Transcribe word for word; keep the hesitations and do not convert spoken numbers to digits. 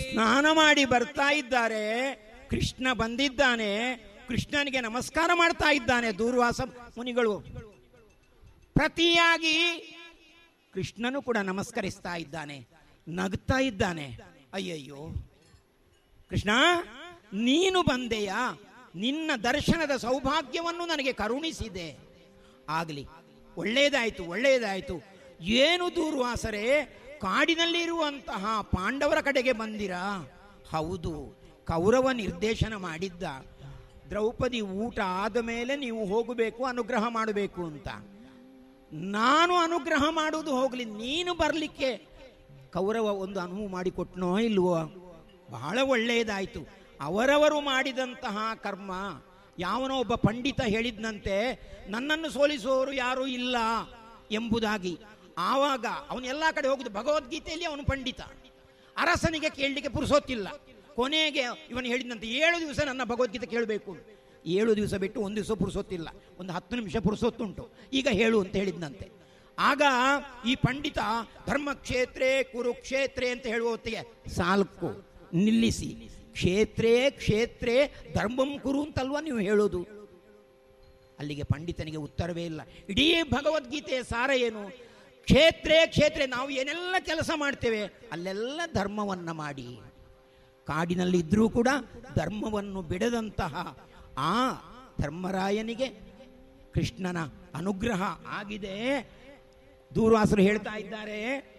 ಸ್ನಾನ ಮಾಡಿ ಬರ್ತಾ ಇದ್ದಾರೆ. ಕೃಷ್ಣ ಬಂದಿದ್ದಾನೆ, ಕೃಷ್ಣನಿಗೆ ನಮಸ್ಕಾರ ಮಾಡ್ತಾ ಇದ್ದಾನೆ ದೂರ್ವಾಸ ಮುನಿಗಳು. ಪ್ರತಿಯಾಗಿ ಕೃಷ್ಣನು ಕೂಡ ನಮಸ್ಕರಿಸ್ತಾ ಇದ್ದಾನೆ, ನಗ್ತಾ ಇದ್ದಾನೆ. ಅಯ್ಯಯ್ಯೋ ಕೃಷ್ಣ, ನೀನು ಬಂದೆಯಾ? ನಿನ್ನ ದರ್ಶನದ ಸೌಭಾಗ್ಯವನ್ನು ನನಗೆ ಕರುಣಿಸಿದೆ. ಆಗಲಿ, ಒಳ್ಳೆಯದಾಯಿತು ಒಳ್ಳೆಯದಾಯಿತು. ಏನು ದೂರ್ವಾಸರೇ, ಕಾಡಿನಲ್ಲಿರುವಂತಹ ಪಾಂಡವರ ಕಡೆಗೆ ಬಂದಿರಾ? ಹೌದು, ಕೌರವ ನಿರ್ದೇಶನ ಮಾಡಿದ್ದ, ದ್ರೌಪದಿ ಊಟ ಆದ ಮೇಲೆ ನೀವು ಹೋಗಬೇಕು, ಅನುಗ್ರಹ ಮಾಡಬೇಕು ಅಂತ. ನಾನು ಅನುಗ್ರಹ ಮಾಡುವುದು ಹೋಗಲಿ, ನೀನು ಬರಲಿಕ್ಕೆ ಕೌರವ ಒಂದು ಅನುವು ಮಾಡಿಕೊಟ್ನೋ ಇಲ್ವೋ? ಬಹಳ ಒಳ್ಳೆಯದಾಯಿತು. ಅವರವರು ಮಾಡಿದಂತಹ ಕರ್ಮ. ಯಾವನೋ ಒಬ್ಬ ಪಂಡಿತ ಹೇಳಿದ್ನಂತೆ, ನನ್ನನ್ನು ಸೋಲಿಸುವವರು ಯಾರೂ ಇಲ್ಲ ಎಂಬುದಾಗಿ. ಆವಾಗ ಅವನು ಎಲ್ಲ ಕಡೆ ಹೋಗುದು, ಭಗವದ್ಗೀತೆಯಲ್ಲಿ ಅವನು ಪಂಡಿತ. ಅರಸನಿಗೆ ಕೇಳಲಿಕ್ಕೆ ಪುರುಸೊತ್ತಿಲ್ಲ. ಕೊನೆಗೆ ಇವನು ಹೇಳಿದಂತೆ, ಏಳು ದಿವಸ ನನ್ನ ಭಗವದ್ಗೀತೆ ಕೇಳಬೇಕು. ಏಳು ದಿವಸ ಬಿಟ್ಟು ಒಂದು ದಿವಸ ಪುರುಸೊತ್ತಿಲ್ಲ, ಒಂದು ಹತ್ತು ನಿಮಿಷ ಪುರುಸೊತ್ತುಂಟು, ಈಗ ಹೇಳು ಅಂತ ಹೇಳಿದ್ನಂತೆ. ಆಗ ಈ ಪಂಡಿತ ಧರ್ಮಕ್ಷೇತ್ರೇ ಕುರುಕ್ಷೇತ್ರೇ ಅಂತ ಹೇಳುವ ಹೊತ್ತಿಗೆ ಸಾಲ್ಕು ನಿಲ್ಲಿಸಿ, ಕ್ಷೇತ್ರೇ ಕ್ಷೇತ್ರೇ ಧರ್ಮಂ ಕುರು ಅಂತಲ್ವಾ ನೀವು ಹೇಳೋದು? ಅಲ್ಲಿಗೆ ಪಂಡಿತನಿಗೆ ಉತ್ತರವೇ ಇಲ್ಲ. ಇಡೀ ಭಗವದ್ಗೀತೆಯ ಸಾರ ಏನು? ಕ್ಷೇತ್ರೇ ಕ್ಷೇತ್ರೇ, ನಾವು ಏನೆಲ್ಲ ಕೆಲಸ ಮಾಡ್ತೇವೆ ಅಲ್ಲೆಲ್ಲ ಧರ್ಮವನ್ನು ಮಾಡಿ. ಕಾಡಿನಲ್ಲಿದ್ದರೂ ಕೂಡ ಧರ್ಮವನ್ನು ಬಿಡದಂತಹ ಆ ಧರ್ಮರಾಯನಿಗೆ ಕೃಷ್ಣನ ಅನುಗ್ರಹ ಆಗಿದೆ. ದೂರ್ವಾಸರು ಹೇಳ್ತಾ ಇದ್ದಾರೆ,